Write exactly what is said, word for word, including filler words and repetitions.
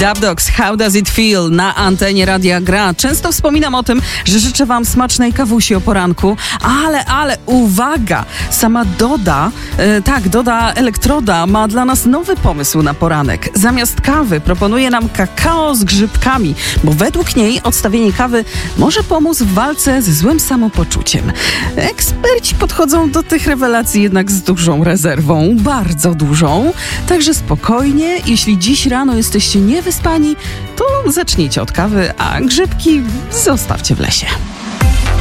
Dub Dogs, How Does It Feel na antenie Radia Gra. Często wspominam o tym, że życzę wam smacznej kawusi o poranku, ale, ale uwaga, sama Doda, e, tak, Doda Elektroda ma dla nas nowy pomysł na poranek. Zamiast kawy proponuje nam kakao z grzybkami, bo według niej odstawienie kawy może pomóc w walce ze złym samopoczuciem. Eksperci podchodzą do tych rewelacji jednak z dużą rezerwą, bardzo dużą, także spokojnie, jeśli dziś rano jesteście niewyspani, to zacznijcie od kawy, a grzybki zostawcie w lesie.